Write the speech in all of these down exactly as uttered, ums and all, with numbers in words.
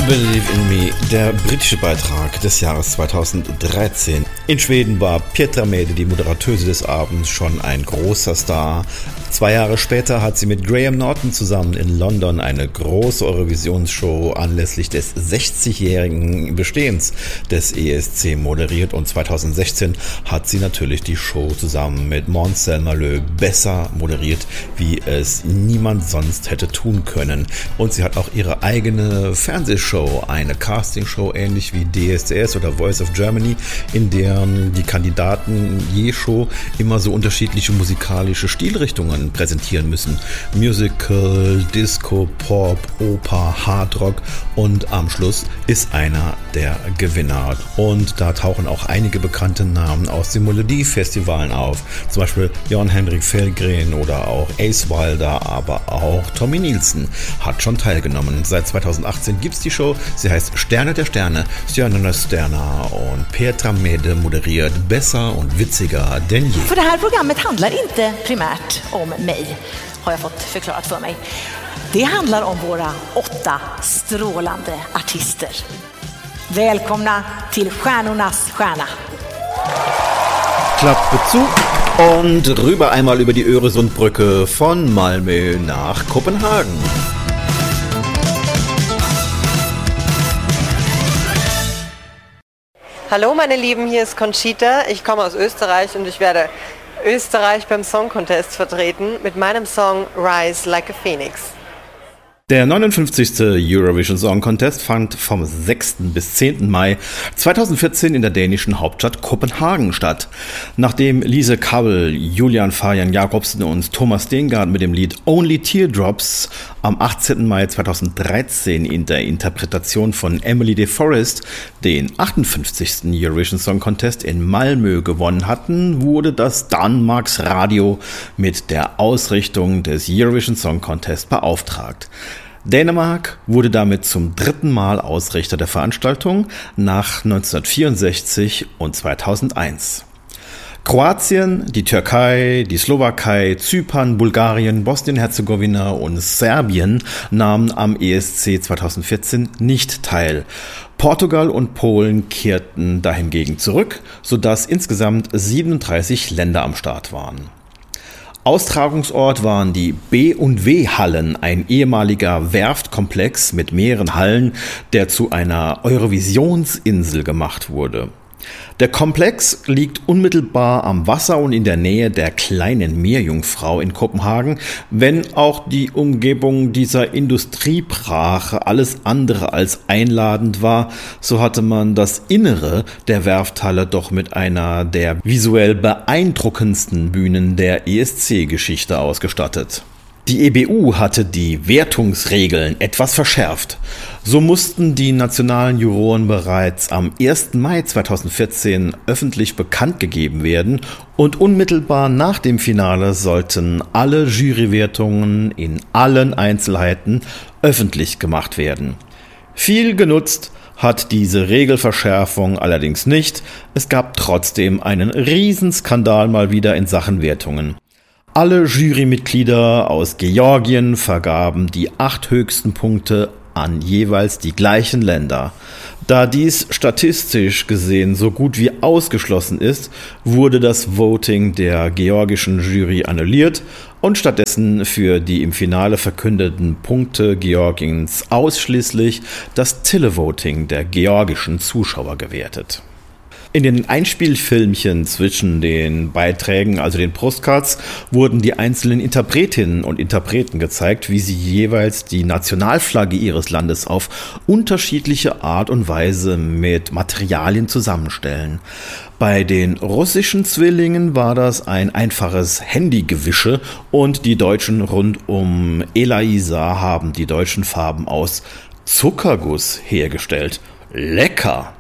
Believe in Me, der britische Beitrag des Jahres zweitausenddreizehn. In Schweden war Petra Mede, die Moderatöse des Abends, schon ein großer Star. Zwei Jahre später hat sie mit Graham Norton zusammen in London eine große Eurovisionsshow anlässlich des sechzigjährigen Bestehens des E S C moderiert und zweitausendsechzehn hat sie natürlich die Show zusammen mit Måns Zelmerlöw besser moderiert, wie es niemand sonst hätte tun können. Und sie hat auch ihre eigene Fernsehshow, eine Castingshow ähnlich wie D S D S oder Voice of Germany, in der die Kandidaten je Show immer so unterschiedliche musikalische Stilrichtungen präsentieren müssen. Musical, Disco, Pop, Oper, Hardrock und am Schluss ist einer der Gewinner. Und da tauchen auch einige bekannte Namen aus den Melodiefestivalen auf. Zum Beispiel Jan-Henrik Fjällgren oder auch Ace Wilder, aber auch Tommy Nielsen hat schon teilgenommen. Seit zweitausendachtzehn gibt es die Show. Sie heißt Sterne der Sterne, Stjärnornas Stjärna und Petra Mede moderiert besser und witziger denn je. För det här programmet handlar inte primärt om mig, har jag fått förklarat för mig. Det handlar om våra åtta strålande artister. Välkomna till Stjärnornas stjärna. Klappe zu und rüber einmal über die Öresundbrücke von Malmö nach Kopenhagen. Hallo meine Lieben, hier ist Conchita. Ich komme aus Österreich und ich werde Österreich beim Song Contest vertreten mit meinem Song Rise Like a Phoenix. Der neunundfünfzigste Eurovision Song Contest fand vom sechsten bis zehnten Mai zweitausendvierzehn in der dänischen Hauptstadt Kopenhagen statt. Nachdem Lise Kabel, Julian Fajan Jacobsen und Thomas Stengard mit dem Lied Only Teardrops am achtzehnten Mai zweitausenddreizehn in der Interpretation von Emily de Forest den achtundfünfzigsten Eurovision Song Contest in Malmö gewonnen hatten, wurde das Danmarks Radio mit der Ausrichtung des Eurovision Song Contest beauftragt. Dänemark wurde damit zum dritten Mal Ausrichter der Veranstaltung nach neunzehnhundertvierundsechzig und zweitausendeins. Kroatien, die Türkei, die Slowakei, Zypern, Bulgarien, Bosnien-Herzegowina und Serbien nahmen am E S C zweitausendvierzehn nicht teil. Portugal und Polen kehrten dahingegen zurück, sodass insgesamt siebenunddreißig Länder am Start waren. Austragungsort waren die B und W Hallen, ein ehemaliger Werftkomplex mit mehreren Hallen, der zu einer Eurovisionsinsel gemacht wurde. Der Komplex liegt unmittelbar am Wasser und in der Nähe der kleinen Meerjungfrau in Kopenhagen, wenn auch die Umgebung dieser Industriebrache alles andere als einladend war, so hatte man das Innere der Werfthalle doch mit einer der visuell beeindruckendsten Bühnen der E S C-Geschichte ausgestattet. Die E B U hatte die Wertungsregeln etwas verschärft. So mussten die nationalen Juroren bereits am ersten Mai zweitausendvierzehn öffentlich bekannt gegeben werden und unmittelbar nach dem Finale sollten alle Jurywertungen in allen Einzelheiten öffentlich gemacht werden. Viel genutzt hat diese Regelverschärfung allerdings nicht. Es gab trotzdem einen Riesenskandal mal wieder in Sachen Wertungen. Alle Jurymitglieder aus Georgien vergaben die acht höchsten Punkte an jeweils die gleichen Länder. Da dies statistisch gesehen so gut wie ausgeschlossen ist, wurde das Voting der georgischen Jury annulliert und stattdessen für die im Finale verkündeten Punkte Georgiens ausschließlich das Televoting der georgischen Zuschauer gewertet. In den Einspielfilmchen zwischen den Beiträgen, also den Postcards, wurden die einzelnen Interpretinnen und Interpreten gezeigt, wie sie jeweils die Nationalflagge ihres Landes auf unterschiedliche Art und Weise mit Materialien zusammenstellen. Bei den russischen Zwillingen war das ein einfaches Handygewische und die Deutschen rund um Elisa haben die deutschen Farben aus Zuckerguss hergestellt. Lecker!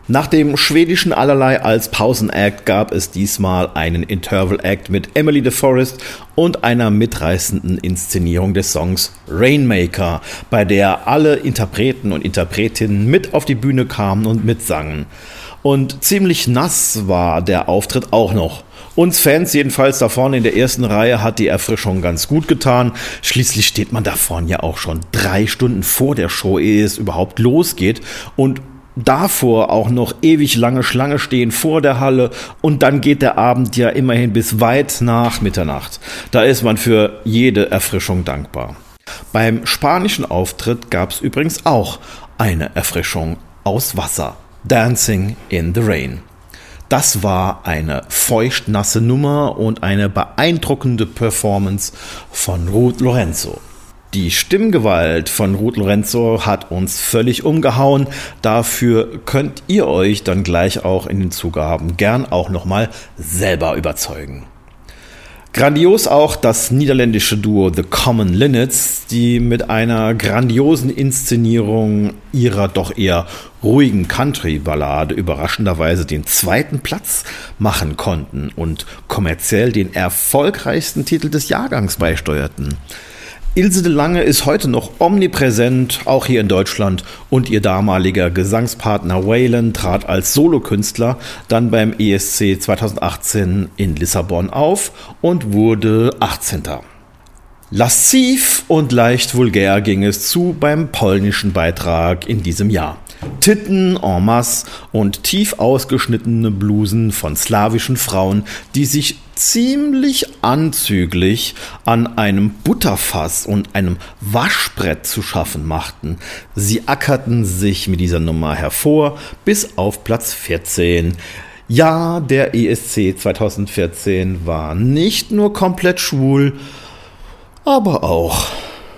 Nach dem schwedischen Allerlei als Pausenact gab es diesmal einen Interval Act mit Emily de Forest und einer mitreißenden Inszenierung des Songs Rainmaker, bei der alle Interpreten und Interpretinnen mit auf die Bühne kamen und mitsangen. Und ziemlich nass war der Auftritt auch noch. Uns Fans jedenfalls da vorne in der ersten Reihe hat die Erfrischung ganz gut getan. Schließlich steht man da vorne ja auch schon drei Stunden vor der Show, ehe es überhaupt losgeht. Und davor auch noch ewig lange Schlange stehen vor der Halle und dann geht der Abend ja immerhin bis weit nach Mitternacht. Da ist man für jede Erfrischung dankbar. Beim spanischen Auftritt gab es übrigens auch eine Erfrischung aus Wasser. Dancing in the Rain. Das war eine feuchtnasse Nummer und eine beeindruckende Performance von Ruth Lorenzo. Die Stimmgewalt von Ruth Lorenzo hat uns völlig umgehauen. Dafür könnt ihr euch dann gleich auch in den Zugaben gern auch nochmal selber überzeugen. Grandios auch das niederländische Duo The Common Linnets, die mit einer grandiosen Inszenierung ihrer doch eher ruhigen Country-Ballade überraschenderweise den zweiten Platz machen konnten und kommerziell den erfolgreichsten Titel des Jahrgangs beisteuerten. Ilse de Lange ist heute noch omnipräsent, auch hier in Deutschland, und ihr damaliger Gesangspartner Waylon trat als Solokünstler dann beim E S C zweitausendachtzehn in Lissabon auf und wurde achtzehnter Lasziv und leicht vulgär ging es zu beim polnischen Beitrag in diesem Jahr. Titten en masse und tief ausgeschnittene Blusen von slawischen Frauen, die sich ziemlich anzüglich an einem Butterfass und einem Waschbrett zu schaffen machten. Sie ackerten sich mit dieser Nummer hervor bis auf Platz vierzehn. Ja, der E S C zweitausendvierzehn war nicht nur komplett schwul, aber auch.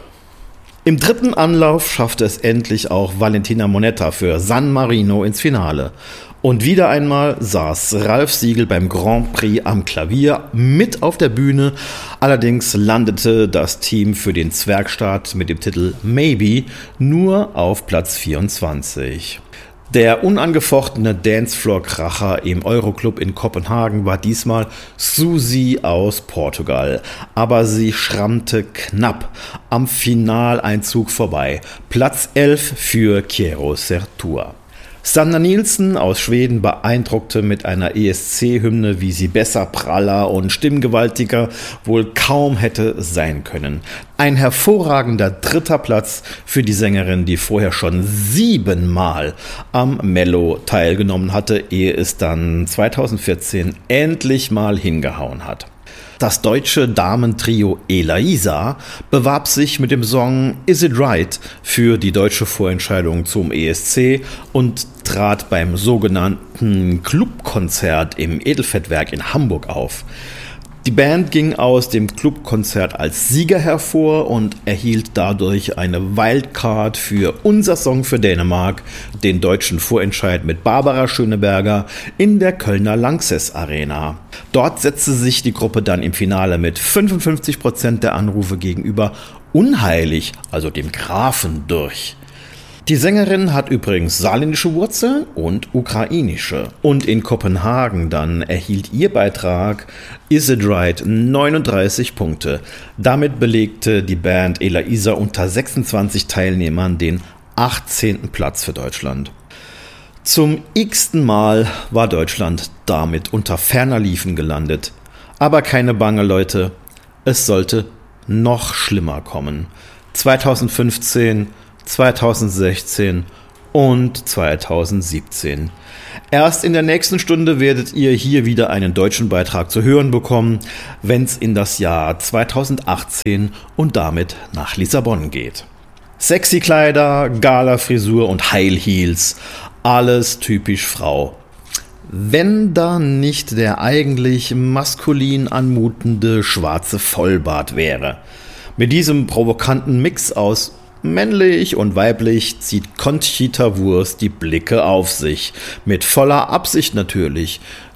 Im dritten Anlauf schaffte es endlich auch Valentina Monetta für San Marino ins Finale. Und wieder einmal saß Ralf Siegel beim Grand Prix am Klavier mit auf der Bühne. Allerdings landete das Team für den Zwergstart mit dem Titel Maybe nur auf Platz vierundzwanzig. Der unangefochtene Dancefloor-Kracher im Euroclub in Kopenhagen war diesmal Susi aus Portugal. Aber sie schrammte knapp am Finaleinzug vorbei. Platz elf für Quiero ser tua. Sanna Nielsen aus Schweden beeindruckte mit einer E S C-Hymne, wie sie besser, praller und stimmgewaltiger wohl kaum hätte sein können. Ein hervorragender dritter Platz für die Sängerin, die vorher schon siebenmal am Mello teilgenommen hatte, ehe es dann zweitausendvierzehn endlich mal hingehauen hat. Das deutsche Damentrio Elaiza bewarb sich mit dem Song Is It Right für die deutsche Vorentscheidung zum E S C und trat beim sogenannten Clubkonzert im Edelfettwerk in Hamburg auf. Die Band ging aus dem Clubkonzert als Sieger hervor und erhielt dadurch eine Wildcard für Unser Song für Dänemark, den deutschen Vorentscheid mit Barbara Schöneberger in der Kölner Lanxess Arena. Dort setzte sich die Gruppe dann im Finale mit fünfundfünfzig Prozent der Anrufe gegenüber Unheilig, also dem Grafen, durch. Die Sängerin hat übrigens saarländische Wurzeln und ukrainische. Und in Kopenhagen dann erhielt ihr Beitrag Is It Right neununddreißig Punkte. Damit belegte die Band Elaiza unter sechsundzwanzig Teilnehmern den achtzehnten Platz für Deutschland. Zum x-ten Mal war Deutschland damit unter ferner Liefen gelandet. Aber keine Bange, Leute, es sollte noch schlimmer kommen. zweitausendfünfzehn, zweitausendsechzehn und zweitausendsiebzehn. Erst in der nächsten Stunde werdet ihr hier wieder einen deutschen Beitrag zu hören bekommen, wenn es in das Jahr zweitausendachtzehn und damit nach Lissabon geht. Sexy Kleider, Gala-Frisur und High Heels, alles typisch Frau. Wenn da nicht der eigentlich maskulin anmutende schwarze Vollbart wäre. Mit diesem provokanten Mix aus männlich und weiblich zieht Conchita Wurst die Blicke auf sich. Mit voller Absicht natürlich.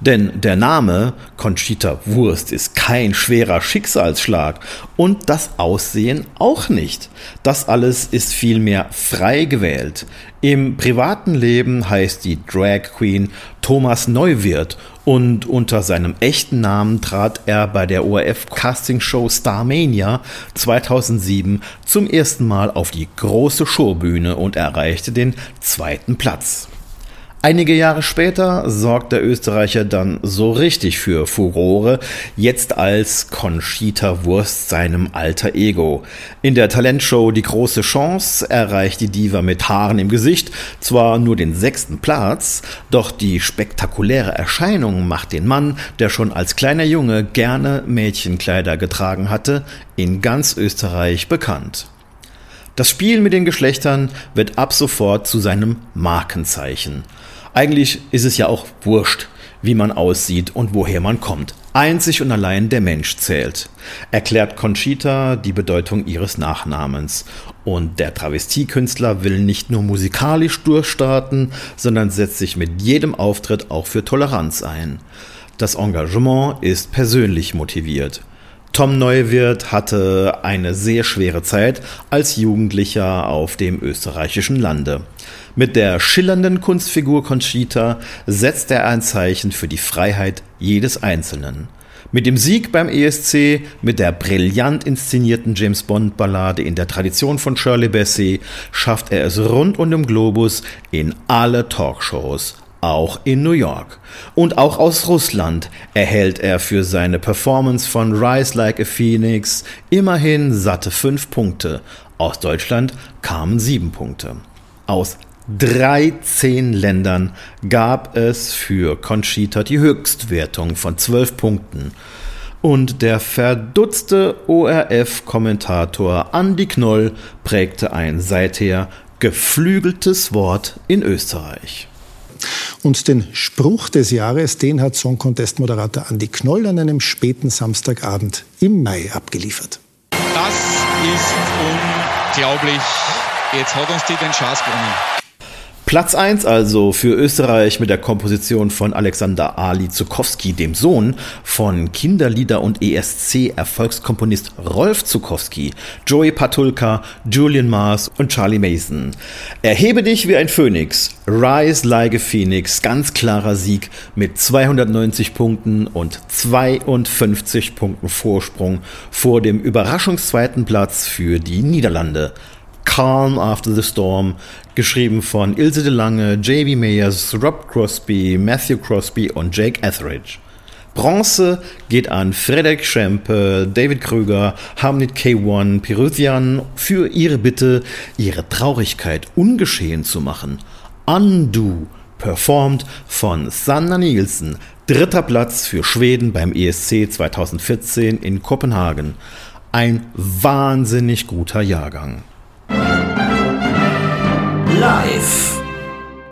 Denn der Name Conchita Wurst ist kein schwerer Schicksalsschlag und das Aussehen auch nicht. Das alles ist vielmehr frei gewählt. Im privaten Leben heißt die Drag Queen Thomas Neuwirth und unter seinem echten Namen trat er bei der O R F-Castingshow Starmania zweitausendsieben zum ersten Mal auf die große Showbühne und erreichte den zweiten Platz. Einige Jahre später sorgt der Österreicher dann so richtig für Furore, jetzt als Conchita Wurst seinem alter Ego. In der Talentshow Die große Chance erreicht die Diva mit Haaren im Gesicht zwar nur den sechsten Platz, doch die spektakuläre Erscheinung macht den Mann, der schon als kleiner Junge gerne Mädchenkleider getragen hatte, in ganz Österreich bekannt. Das Spiel mit den Geschlechtern wird ab sofort zu seinem Markenzeichen. Eigentlich ist es ja auch wurscht, wie man aussieht und woher man kommt. Einzig und allein der Mensch zählt, erklärt Conchita die Bedeutung ihres Nachnamens. Und der Travestiekünstler will nicht nur musikalisch durchstarten, sondern setzt sich mit jedem Auftritt auch für Toleranz ein. Das Engagement ist persönlich motiviert. Tom Neuwirth hatte eine sehr schwere Zeit als Jugendlicher auf dem österreichischen Lande. Mit der schillernden Kunstfigur Conchita setzt er ein Zeichen für die Freiheit jedes Einzelnen. Mit dem Sieg beim E S C, mit der brillant inszenierten James-Bond-Ballade in der Tradition von Shirley Bassey, schafft er es rund um den Globus in alle Talkshows. Auch in New York. Und auch aus Russland erhält er für seine Performance von Rise Like a Phoenix immerhin satte fünf Punkte. Aus Deutschland kamen sieben Punkte. Aus dreizehn Ländern gab es für Conchita die Höchstwertung von zwölf Punkten. Und der verdutzte O R F-Kommentator Andi Knoll prägte ein seither geflügeltes Wort in Österreich. Und den Spruch des Jahres, den hat Song Contest Moderator Andi Knoll an einem späten Samstagabend im Mai abgeliefert. Das ist unglaublich. Jetzt hat uns die den Schatz gewonnen. Platz eins also für Österreich mit der Komposition von Alexander Ali Zuckowski, dem Sohn von Kinderlieder- und E S C-Erfolgskomponist Rolf Zuckowski, Joey Patulka, Julian Mars und Charlie Mason. Erhebe dich wie ein Phönix, Rise Like a Phoenix, ganz klarer Sieg mit zweihundertneunzig Punkten und zweiundfünfzig Punkten Vorsprung vor dem Überraschungszweiten Platz für die Niederlande. Calm After the Storm, geschrieben von Ilse de Lange, J B Meyers, Rob Crosby, Matthew Crosby und Jake Etheridge. Bronze geht an Frederik Schempe, David Krüger, Hamnit K eins, Perusian für ihre Bitte, ihre Traurigkeit ungeschehen zu machen. Undo, performt von Sanna Nielsen, dritter Platz für Schweden beim E S C zweitausendvierzehn in Kopenhagen. Ein wahnsinnig guter Jahrgang. Live.